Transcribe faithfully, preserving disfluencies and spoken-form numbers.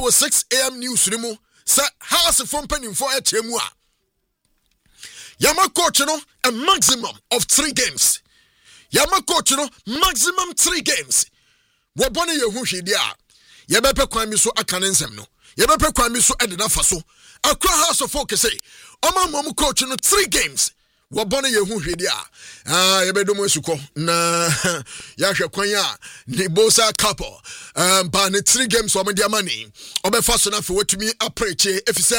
ɛwɔ six a.m. news rimu sa house from penny for a chemua yama coach no a maximum of three games yama coach no maximum three games wo bone ye hu hwede a ye bepe kwan mi so aka ne nsem no ye bepe kwan mi so ede na fa so akra house of folk say oma mom coach no three games wo bone ye hu hwede a ah ye bedo mo suko na ya hwe kwan a ne bosa couple um ba ne three games o me dia mani obefa so na fe watumi apreche efise